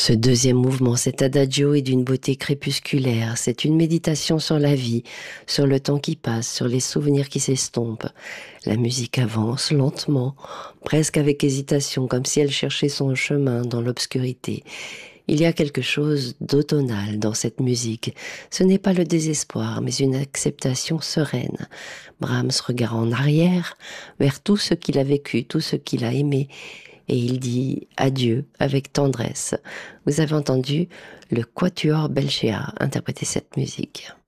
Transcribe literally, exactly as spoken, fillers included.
Ce deuxième mouvement, cet adagio est d'une beauté crépusculaire. C'est une méditation sur la vie, sur le temps qui passe, sur les souvenirs qui s'estompent. La musique avance lentement, presque avec hésitation, comme si elle cherchait son chemin dans l'obscurité. Il y a quelque chose d'automnal dans cette musique. Ce n'est pas le désespoir, mais une acceptation sereine. Brahms regarde en arrière, vers tout ce qu'il a vécu, tout ce qu'il a aimé, et il dit adieu avec tendresse. Vous avez entendu le Quatuor Belchéa interpréter cette musique.